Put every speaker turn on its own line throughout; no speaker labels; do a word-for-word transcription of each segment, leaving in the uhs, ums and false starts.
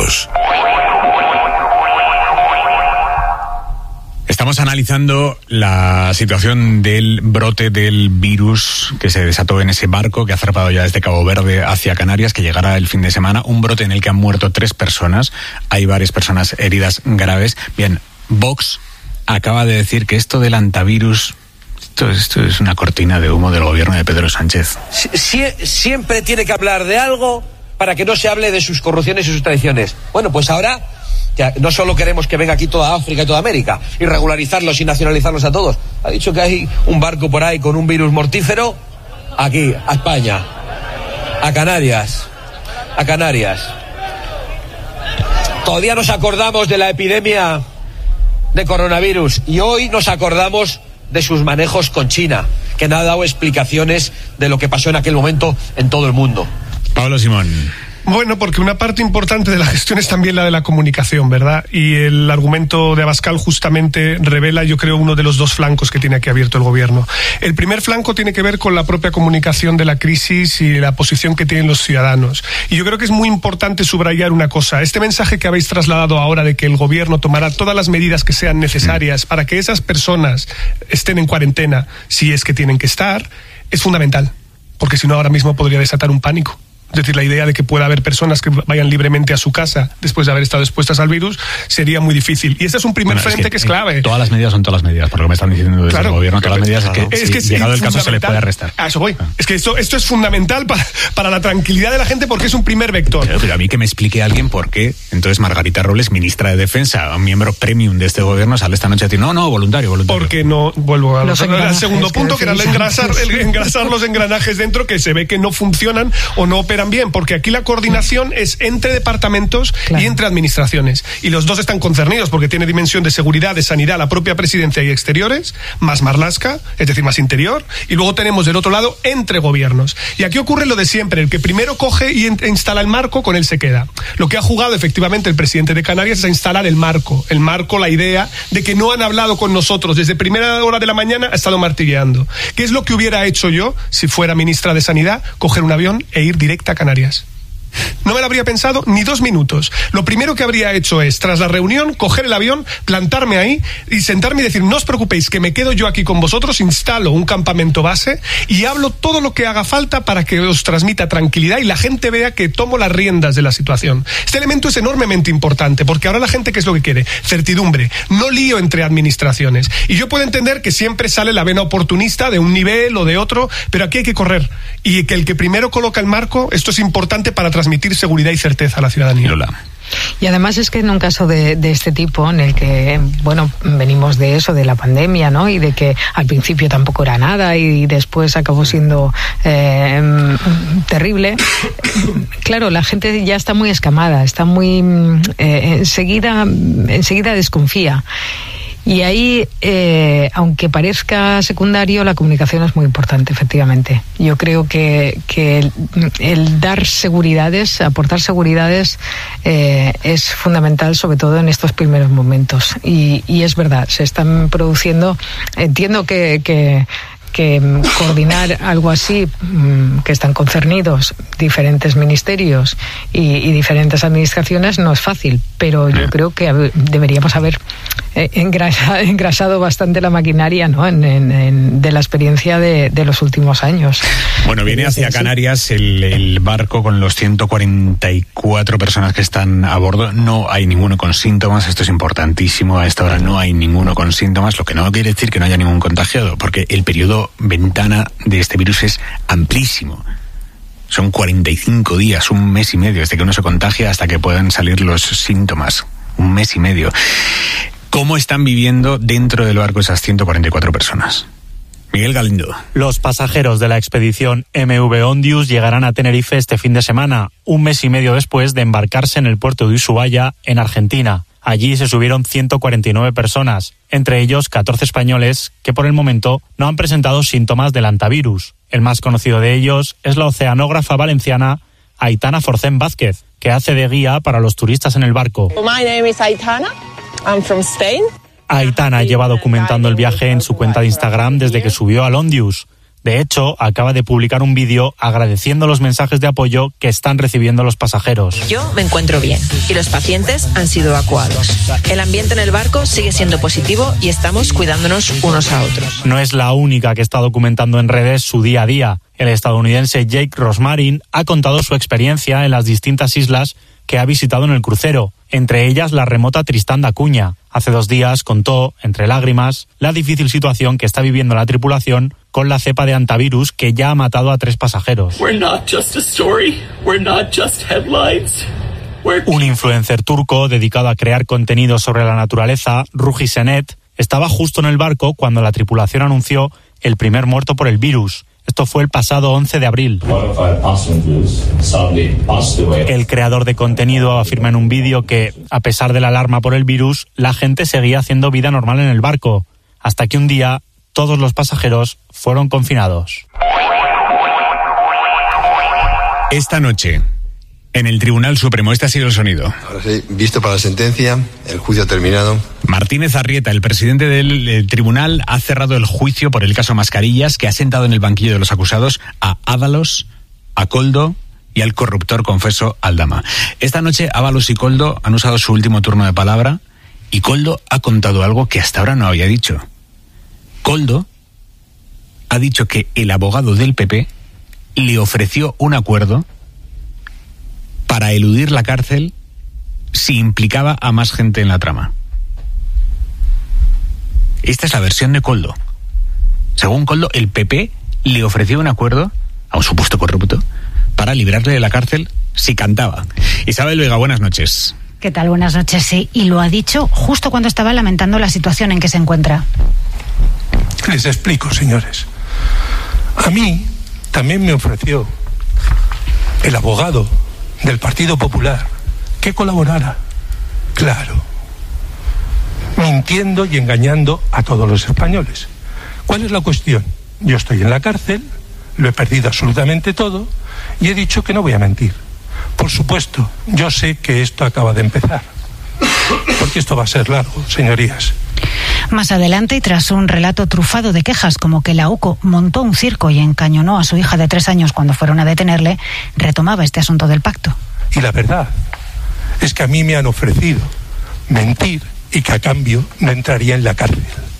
minutos.
Estamos analizando la situación del brote del virus que se desató en ese barco que ha zarpado ya desde Cabo Verde hacia Canarias, que llegará el fin de semana. Un brote en el que han muerto tres personas. Hay varias personas heridas graves. Bien, Vox acaba de decir que esto del antivirus, esto, esto es una cortina de humo del gobierno de Pedro Sánchez.
Sie- siempre tiene que hablar de algo para que no se hable de sus corrupciones y sus traiciones. Bueno, pues ahora ya no solo queremos que venga aquí toda África y toda América y regularizarlos y nacionalizarlos a todos. Ha dicho que hay un barco por ahí con un virus mortífero. Aquí, a España, a Canarias, a Canarias. Todavía nos acordamos de la epidemia de coronavirus y hoy nos acordamos de sus manejos con China, que no ha dado explicaciones de lo que pasó en aquel momento en todo el mundo.
Pablo Simón.
Bueno, porque una parte importante de la gestión es también la de la comunicación, ¿verdad? Y el argumento de Abascal justamente revela, yo creo, uno de los dos flancos que tiene aquí abierto el gobierno. El primer flanco tiene que ver con la propia comunicación de la crisis y la posición que tienen los ciudadanos. Y yo creo que es muy importante subrayar una cosa. Este mensaje que habéis trasladado ahora de que el gobierno tomará todas las medidas que sean necesarias para que esas personas estén en cuarentena, si es que tienen que estar, es fundamental. Porque si no, ahora mismo podría desatar un pánico. Es decir, la idea de que pueda haber personas que vayan libremente a su casa después de haber estado expuestas al virus sería muy difícil. Y ese es un primer bueno, frente es que, que es clave.
Todas las medidas son todas las medidas, por lo que me están diciendo desde
claro,
el gobierno, todas las medidas
claro.
es que,
es que
si
es
llegado el caso se le puede arrestar.
A eso voy. Ah. Es que esto, esto es fundamental para, para la tranquilidad de la gente porque es un primer vector.
Pero, pero a mí que me explique alguien por qué entonces Margarita Robles, ministra de Defensa, un miembro premium de este gobierno, sale esta noche a decir no, no, voluntario, voluntario.
Porque no, vuelvo al segundo punto, que era el engrasar, el engrasar los engranajes dentro que se ve que no funcionan o no operan bien, porque aquí la coordinación es entre departamentos claro. y entre administraciones. Y los dos están concernidos porque tiene dimensión de seguridad, de sanidad, la propia presidencia y exteriores, más Marlaska, es decir, más interior. Y luego tenemos del otro lado entre gobiernos. Y aquí ocurre lo de siempre, el que primero coge y instala el marco, con él se queda. Lo que ha jugado efectivamente el presidente de Canarias es a instalar el marco. El marco, la idea de que no han hablado con nosotros. Desde primera hora de la mañana ha estado martilleando. ¿Qué es lo que hubiera hecho yo si fuera ministra de Sanidad? Coger un avión e ir directa a Canarias. No me lo habría pensado ni dos minutos. Lo primero que habría hecho es, tras la reunión, coger el avión, plantarme ahí y sentarme y decir, no os preocupéis, que me quedo yo aquí con vosotros, instalo un campamento base y hablo todo lo que haga falta para que os transmita tranquilidad y la gente vea que tomo las riendas de la situación. Este elemento es enormemente importante porque ahora la gente, ¿qué es lo que quiere? Certidumbre, no lío entre administraciones. Y yo puedo entender que siempre sale la vena oportunista de un nivel o de otro, pero aquí hay que correr. Y que el que primero coloca el marco, esto es importante para transmitir seguridad y certeza a la ciudadanía.
Lola.
Y además es que en un caso de, de este tipo, en el que, bueno, venimos de eso, de la pandemia, ¿no? Y de que al principio tampoco era nada y después acabó siendo eh, terrible. Claro, la gente ya está muy escamada, está muy eh, enseguida, enseguida desconfía. Y ahí, eh, aunque parezca secundario, la comunicación es muy importante, efectivamente. Yo creo que, que el, el dar seguridades, aportar seguridades, eh, es fundamental, sobre todo en estos primeros momentos. Y, y es verdad, se están produciendo, entiendo que... que que coordinar algo así, que están concernidos diferentes ministerios y, y diferentes administraciones, no es fácil, pero yo creo que deberíamos haber engrasado, engrasado bastante la maquinaria, ¿no? en, en, en, de la experiencia de, de los últimos años.
Bueno, viene hacia Canarias el, el barco con los ciento cuarenta y cuatro personas que están a bordo. No hay ninguno con síntomas, esto es importantísimo, a esta hora no hay ninguno con síntomas, lo que no quiere decir que no haya ningún contagiado, porque el periodo ventana de este virus es amplísimo. Son cuarenta y cinco días, un mes y medio, desde que uno se contagia hasta que puedan salir los síntomas. Un mes y medio. ¿Cómo están viviendo dentro del barco esas ciento cuarenta y cuatro personas? Miguel Galindo.
Los pasajeros de la expedición M V Ondius llegarán a Tenerife este fin de semana, un mes y medio después de embarcarse en el puerto de Ushuaia, en Argentina. Allí se subieron ciento cuarenta y nueve personas, entre ellos catorce españoles que por el momento no han presentado síntomas del hantavirus. El más conocido de ellos es la oceanógrafa valenciana Aitana Forcén Vázquez, que hace de guía para los turistas en el barco.
My name is Aitana. I'm from Spain.
Aitana lleva documentando el viaje en su cuenta de Instagram desde que subió al Ondius. De hecho, acaba de publicar un vídeo agradeciendo los mensajes de apoyo que están recibiendo los pasajeros.
Yo me encuentro bien y los pacientes han sido evacuados. El ambiente en el barco sigue siendo positivo y estamos cuidándonos unos a otros.
No es la única que está documentando en redes su día a día. El estadounidense Jake Rosmarin ha contado su experiencia en las distintas islas que ha visitado en el crucero, entre ellas la remota Tristán da Cunha. Hace dos días contó, entre lágrimas, la difícil situación que está viviendo la tripulación con la cepa de antivirus que ya ha matado a tres pasajeros. Un influencer turco dedicado a crear contenido sobre la naturaleza, Ruhi Senet, estaba justo en el barco cuando la tripulación anunció el primer muerto por el virus. Esto fue el pasado once de abril. El creador de contenido afirma en un vídeo que, a pesar de la alarma por el virus, la gente seguía haciendo vida normal en el barco, hasta que un día todos los pasajeros fueron confinados.
Esta noche, en el Tribunal Supremo, este ha sido el sonido.
Ahora sí, visto para la sentencia, el juicio ha terminado.
Martínez Arrieta, el presidente del el tribunal, ha cerrado el juicio por el caso Mascarillas, que ha sentado en el banquillo de los acusados a Ábalos, a Koldo y al corruptor confeso Aldama. Esta noche Ábalos y Koldo han usado su último turno de palabra y Koldo ha contado algo que hasta ahora no había dicho. Koldo ha dicho que el abogado del P P le ofreció un acuerdo para eludir la cárcel si implicaba a más gente en la trama. Esta es la versión de Koldo. Según Koldo, el P P le ofreció un acuerdo a un supuesto corrupto para librarle de la cárcel si cantaba. Isabel Vega, buenas noches.
¿Qué tal? Buenas noches, sí. Y lo ha dicho justo cuando estaba lamentando la situación en que se encuentra.
Les explico, señores. A mí también me ofreció el abogado del Partido Popular que colaborara, claro, mintiendo y engañando a todos los españoles. ¿Cuál es la cuestión? Yo estoy en la cárcel, lo he perdido absolutamente todo y he dicho que no voy a mentir. Por supuesto, yo sé que esto acaba de empezar, porque esto va a ser largo, señorías.
Más adelante, y tras un relato trufado de quejas como que la UCO montó un circo y encañonó a su hija de tres años cuando fueron a detenerle, retomaba este asunto del pacto.
Y la verdad es que a mí me han ofrecido mentir y que a cambio no entraría en la cárcel.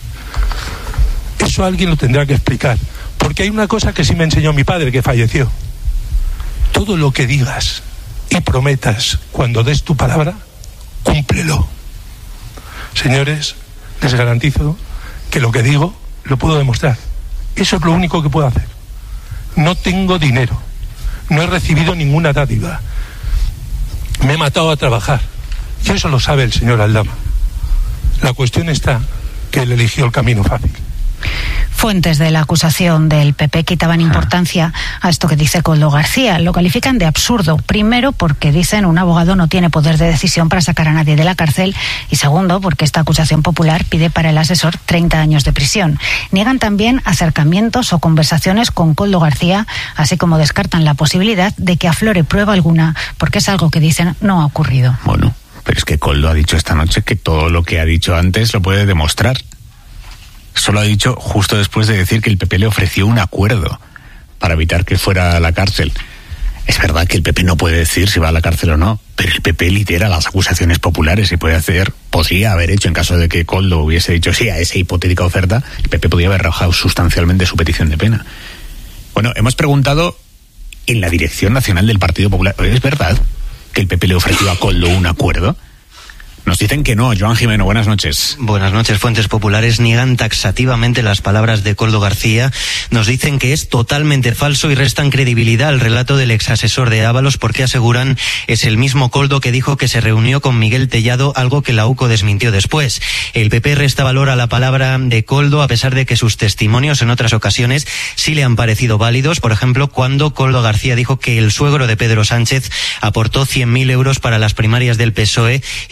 Eso alguien lo tendrá que explicar, porque hay una cosa que sí me enseñó mi padre, que falleció. Todo lo que digas y prometas cuando des tu palabra, cúmplelo. Señores, les garantizo que lo que digo lo puedo demostrar. Eso es lo único que puedo hacer. No tengo dinero, no he recibido ninguna dádiva, me he matado a trabajar, y eso lo sabe el señor Aldama. La cuestión está que él eligió el camino fácil.
Fuentes de la acusación del P P quitaban importancia a esto que dice Koldo García. Lo califican de absurdo. Primero, porque dicen un abogado no tiene poder de decisión para sacar a nadie de la cárcel. Y segundo, porque esta acusación popular pide para el asesor treinta años de prisión. Niegan también acercamientos o conversaciones con Koldo García, así como descartan la posibilidad de que aflore prueba alguna, porque es algo que dicen no ha ocurrido.
Bueno, pero es que Koldo ha dicho esta noche que todo lo que ha dicho antes lo puede demostrar. Solo ha dicho justo después de decir que el P P le ofreció un acuerdo para evitar que fuera a la cárcel. Es verdad que el P P no puede decir si va a la cárcel o no, pero el P P lidera las acusaciones populares y puede hacer, podría haber hecho, en caso de que Koldo hubiese dicho sí a esa hipotética oferta, el P P podría haber rebajado sustancialmente su petición de pena. Bueno, hemos preguntado en la Dirección Nacional del Partido Popular, ¿es verdad que el P P le ofreció a Koldo un acuerdo? Nos dicen que no. Joan Jimeno, buenas noches.
Buenas noches. Fuentes populares niegan taxativamente las palabras de Koldo García. Nos dicen que es totalmente falso y restan credibilidad al relato del exasesor de Ábalos, porque aseguran es el mismo Koldo que dijo que se reunió con Miguel Tellado, algo que la UCO desmintió después. El P P resta valor a la palabra de Koldo, a pesar de que sus testimonios en otras ocasiones sí le han parecido válidos. Por ejemplo, cuando Koldo García dijo que el suegro de Pedro Sánchez aportó cien mil euros para las primarias del P S O E y luego el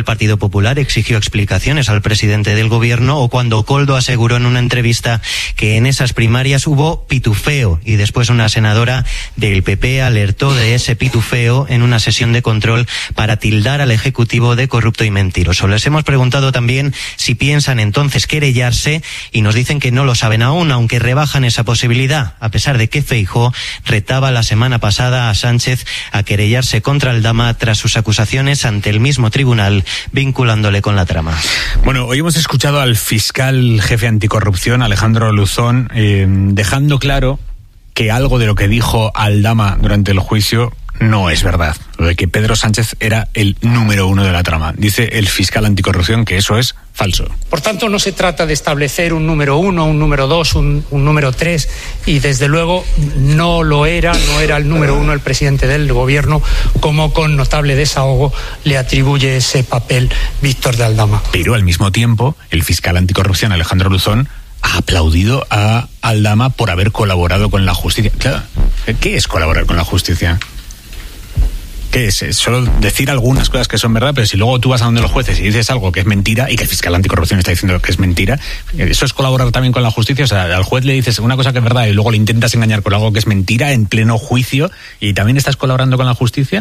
Partido Popular exigió explicaciones al presidente del gobierno, o cuando Koldo aseguró en una entrevista que en esas primarias hubo pitufeo, y después una senadora del P P alertó de ese pitufeo en una sesión de control para tildar al Ejecutivo de corrupto y mentiroso. Les hemos preguntado también si piensan entonces querellarse y nos dicen que no lo saben aún, aunque rebajan esa posibilidad, a pesar de que Feijóo retaba la semana pasada a Sánchez a querellarse contra Aldama tras sus acusaciones ante el mismo tribunal vinculándole con la trama.
Bueno, hoy hemos escuchado al fiscal jefe anticorrupción, Alejandro Luzón, eh, dejando claro que algo de lo que dijo Aldama durante el juicio no es verdad, lo de que Pedro Sánchez era el número uno de la trama. Dice el fiscal anticorrupción que eso es falso.
Por tanto, no se trata de establecer un número uno, un número dos, un, un número tres, y desde luego no lo era, no era el número uno el presidente del gobierno, como con notable desahogo le atribuye ese papel Víctor de Aldama.
Pero al mismo tiempo, el fiscal anticorrupción Alejandro Luzón ha aplaudido a Aldama por haber colaborado con la justicia. Claro, ¿qué es colaborar con la justicia? ¿Qué es? Es solo decir algunas cosas que son verdad, pero si luego tú vas a donde los jueces y dices algo que es mentira y que el fiscal anticorrupción está diciendo que es mentira, ¿eso es colaborar también con la justicia? O sea, al juez le dices una cosa que es verdad y luego le intentas engañar con algo que es mentira en pleno juicio y también estás colaborando con la justicia.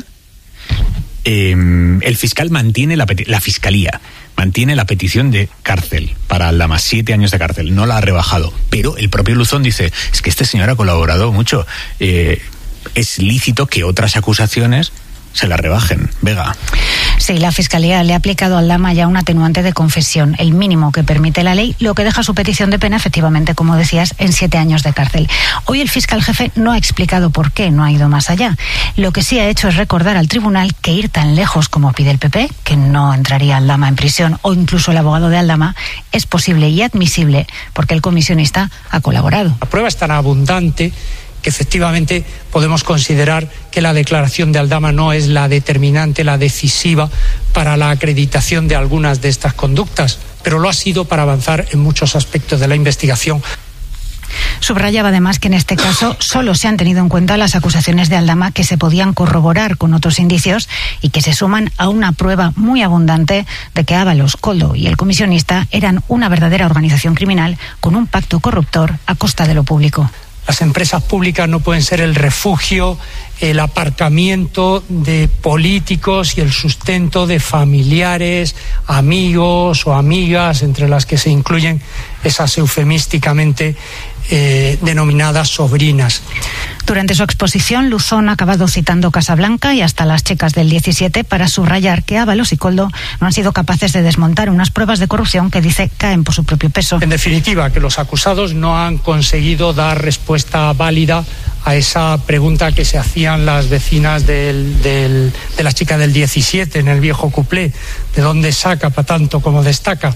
Eh, el fiscal mantiene la, peti- la fiscalía mantiene la petición de cárcel para Aldama, siete años de cárcel, no la ha rebajado, pero el propio Luzón dice, es que este señor ha colaborado mucho, eh, es lícito que otras acusaciones se la rebajen. Vega.
Sí, la Fiscalía le ha aplicado a Aldama ya un atenuante de confesión, el mínimo que permite la ley, lo que deja su petición de pena, efectivamente, como decías, en siete años de cárcel. Hoy el fiscal jefe no ha explicado por qué no ha ido más allá. Lo que sí ha hecho es recordar al tribunal que ir tan lejos como pide el P P, que no entraría Aldama en prisión, o incluso el abogado de Aldama, es posible y admisible porque el comisionista ha colaborado.
La prueba es tan abundante que efectivamente podemos considerar que la declaración de Aldama no es la determinante, la decisiva para la acreditación de algunas de estas conductas, pero lo ha sido para avanzar en muchos aspectos de la investigación.
Subrayaba además que en este caso solo se han tenido en cuenta las acusaciones de Aldama que se podían corroborar con otros indicios y que se suman a una prueba muy abundante de que Ábalos, Koldo y el comisionista eran una verdadera organización criminal con un pacto corruptor a costa de lo público.
Las empresas públicas no pueden ser el refugio, el aparcamiento de políticos y el sustento de familiares, amigos o amigas, entre las que se incluyen esas eufemísticamente eh, denominadas sobrinas.
Durante su exposición, Luzón ha acabado citando Casablanca y hasta las checas del diecisiete para subrayar que Ábalos y Koldo no han sido capaces de desmontar unas pruebas de corrupción que dice caen por su propio peso.
En definitiva, que los acusados no han conseguido dar respuesta válida a esa pregunta que se hacían las vecinas del, del, de la chica del diecisiete en el viejo cuplé, ¿de dónde saca para tanto como destaca?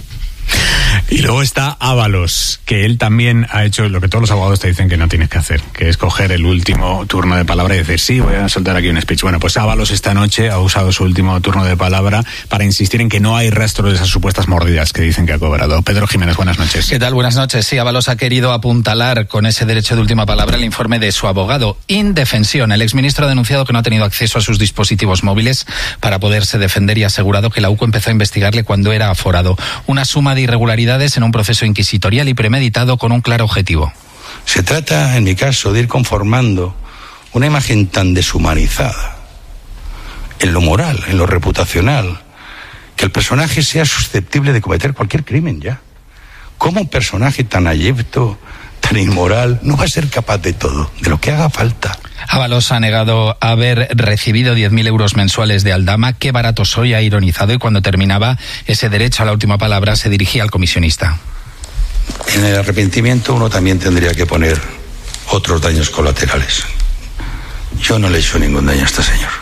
Y luego está Ábalos, que él también ha hecho lo que todos los abogados te dicen que no tienes que hacer, que es coger el último turno de palabra y decir, sí, voy a soltar aquí un speech. Bueno, pues Ábalos esta noche ha usado su último turno de palabra para insistir en que no hay rastro de esas supuestas mordidas que dicen que ha cobrado. Pedro Jiménez, buenas noches.
¿Qué tal? Buenas noches. Sí, Ábalos ha querido apuntalar con ese derecho de última palabra el informe de su abogado. Indefensión. El exministro ha denunciado que no ha tenido acceso a sus dispositivos móviles para poderse defender y ha asegurado que la U C O empezó a investigarle cuando era aforado. Una suma de irregularidades en un proceso inquisitorial y premeditado con un claro objetivo.
Se trata, en mi caso, de ir conformando una imagen tan deshumanizada en lo moral, en lo reputacional, que el personaje sea susceptible de cometer cualquier crimen ya. ¿Cómo un personaje tan abyecto, tan inmoral, no va a ser capaz de todo, de lo que haga falta?
Ábalos ha negado haber recibido diez mil euros mensuales de Aldama. Qué barato soy, ha ironizado, y cuando terminaba ese derecho a la última palabra se dirigía al comisionista.
En el arrepentimiento uno también tendría que poner otros daños colaterales. Yo no le he hecho ningún daño a este señor.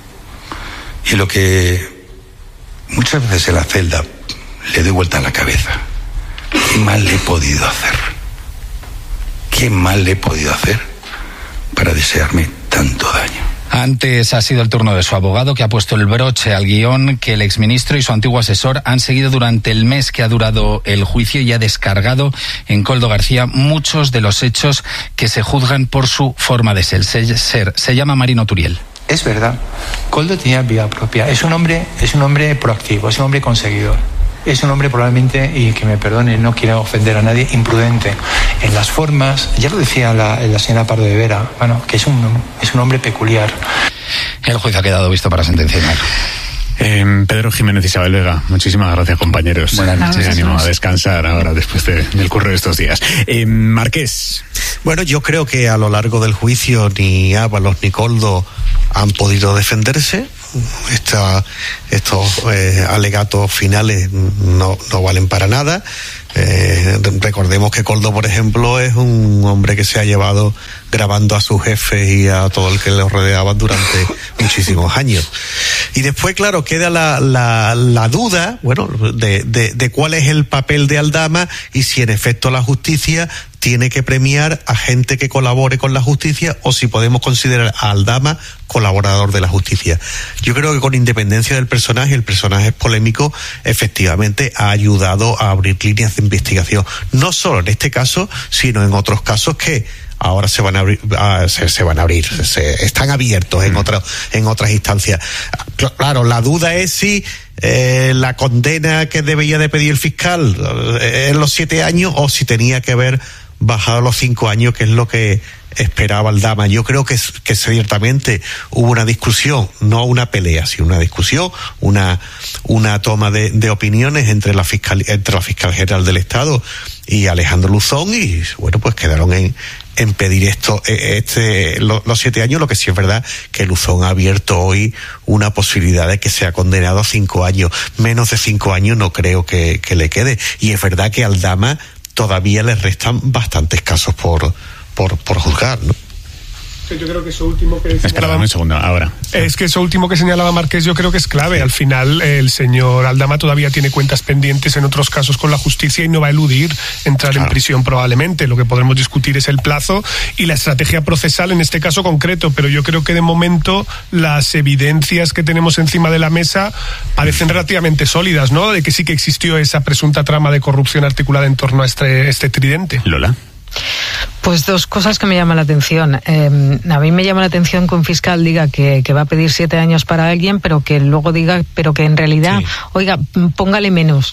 Y lo que muchas veces en la celda le doy vuelta a la cabeza. ¿Qué mal le he podido hacer? ¿Qué mal le he podido hacer para desearme tanto daño?
Antes ha sido el turno de su abogado, que ha puesto el broche al guión que el exministro y su antiguo asesor han seguido durante el mes que ha durado el juicio y ha descargado en Koldo García muchos de los hechos que se juzgan por su forma de ser. Se, ser, se llama Marino Turiel.
es verdad. Koldo tenía vida propia. Es un hombre, es un hombre proactivo, es un hombre conseguidor. Es un hombre probablemente, y que me perdone, no quiero ofender a nadie, imprudente en las formas. Ya lo decía la, la señora Pardo de Vera, bueno, que es un, es un hombre peculiar.
El juicio ha quedado visto para sentenciar.
Eh, Pedro Jiménez, Isabel Vega, muchísimas gracias, compañeros.
Buenas noches.
Se ánimo a descansar ahora después de, del curro de estos días. Eh, Marqués.
Bueno, yo creo que a lo largo del juicio ni Ábalos ni Koldo han podido defenderse. Esta, estos eh, alegatos finales no, no valen para nada. Eh, recordemos que Koldo, por ejemplo, es un hombre que se ha llevado grabando a sus jefes y a todo el que los rodeaba durante muchísimos años. Y después, claro, queda la, la, la duda, bueno, de, de, de cuál es el papel de Aldama y si en efecto la justicia tiene que premiar a gente que colabore con la justicia o si podemos considerar a Aldama colaborador de la justicia. Yo creo que con independencia del personaje, el personaje es polémico, efectivamente ha ayudado a abrir líneas de investigación, no solo en este caso, sino en otros casos que ahora se van a abrir, uh, se, se van a abrir, se, están abiertos en otras en otras instancias. Claro, la duda es si eh, la condena que debía de pedir el fiscal eh, en los siete años o si tenía que haber bajado a los cinco años, que es lo que esperaba Aldama. Yo creo que, que ciertamente hubo una discusión, no una pelea, sino una discusión, una una toma de, de opiniones entre la fiscal entre la fiscal general del Estado y Alejandro Luzón, y bueno, pues quedaron en en pedir esto, este, lo, los siete años. Lo que sí es verdad que Luzón ha abierto hoy una posibilidad de que sea condenado a cinco años. Menos de cinco años no creo que, que le quede. Y es verdad que a Aldama todavía le restan bastantes casos por, por, por juzgar, ¿no?
Yo creo que eso último que
señalaba, un segundo, ahora.
Es que eso último que señalaba Marqués yo creo que es clave. Sí. Al final el señor Aldama todavía tiene cuentas pendientes en otros casos con la justicia y no va a eludir entrar claro. en prisión probablemente. Lo que podremos discutir es el plazo y la estrategia procesal en este caso concreto, pero yo creo que de momento las evidencias que tenemos encima de la mesa parecen relativamente sólidas, ¿no? De que sí que existió esa presunta trama de corrupción articulada en torno a este, este tridente.
Lola.
Pues dos cosas que me llaman la atención. Eh, a mí me llama la atención que un fiscal diga que, que va a pedir siete años para alguien, pero que luego diga, pero que en realidad, sí. oiga, póngale menos.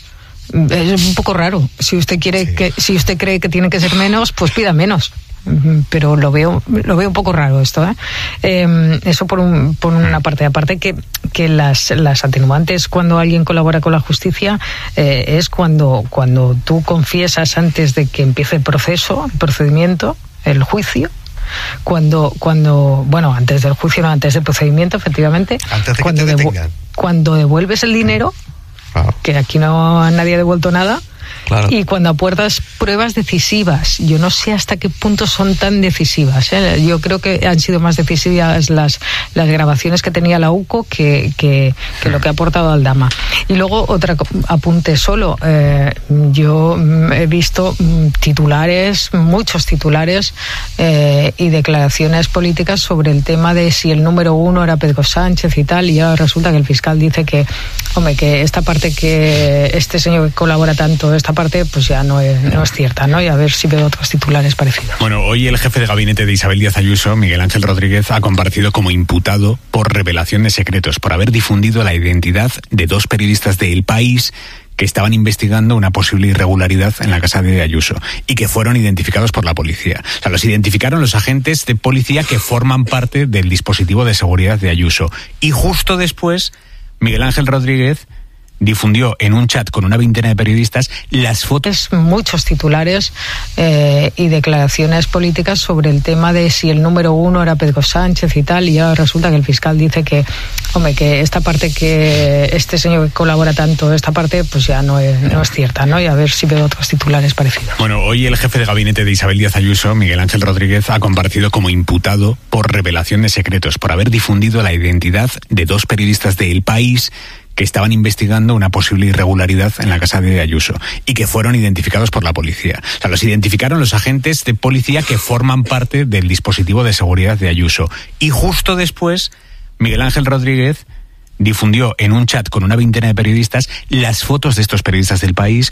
Es un poco raro. Si usted quiere sí. que, si usted cree que tiene que ser menos, pues pida menos. Pero lo veo lo veo un poco raro esto, ¿eh? Eh, eso por un por una parte. Aparte que que las las atenuantes cuando alguien colabora con la justicia eh, es cuando cuando tú confiesas antes de que empiece el proceso, el procedimiento, el juicio. Cuando cuando bueno antes del juicio, no antes del procedimiento, efectivamente.
Antes de
cuando
que te detengan.
Cuando devuelves el dinero, claro. que aquí no nadie ha devuelto nada. Claro. Y cuando aportas pruebas decisivas, yo no sé hasta qué punto son tan decisivas, ¿eh? Yo creo que han sido más decisivas las las grabaciones que tenía la U C O que, que, que lo que ha aportado Aldama. Y luego otra apunte solo, eh, yo he visto titulares, muchos titulares eh, y declaraciones políticas sobre el tema de si el número uno era Pedro Sánchez y tal, y ahora resulta que el fiscal dice que, hombre, que esta parte que este señor que colabora tanto, esta parte pues ya no es, no es cierta, ¿no? Y a ver si veo otros titulares parecidos.
Bueno, hoy el jefe de gabinete de Isabel Díaz Ayuso, Miguel Ángel Rodríguez, ha comparecido como imputado por revelación de secretos, por haber difundido la identidad de dos periodistas de El País que estaban investigando una posible irregularidad en la casa de Ayuso y que fueron identificados por la policía. O sea, los identificaron los agentes de policía que forman parte del dispositivo de seguridad de Ayuso. Y justo después, Miguel Ángel Rodríguez difundió en un chat con una veintena de periodistas las fotos.
Muchos titulares eh, y declaraciones políticas sobre el tema de si el número uno era Pedro Sánchez y tal, y ahora resulta que el fiscal dice que, hombre, que esta parte que este señor que colabora tanto, esta parte pues ya no es, no es cierta, ¿no? Y a ver si veo otros titulares parecidos.
Bueno, hoy el jefe de gabinete de Isabel Díaz Ayuso, Miguel Ángel Rodríguez, ha comparecido como imputado por revelación de secretos, por haber difundido la identidad de dos periodistas de El País que estaban investigando una posible irregularidad en la casa de Ayuso y que fueron identificados por la policía. O sea, los identificaron los agentes de policía que forman parte del dispositivo de seguridad de Ayuso. Y justo después, Miguel Ángel Rodríguez difundió en un chat con una veintena de periodistas las fotos de estos periodistas del País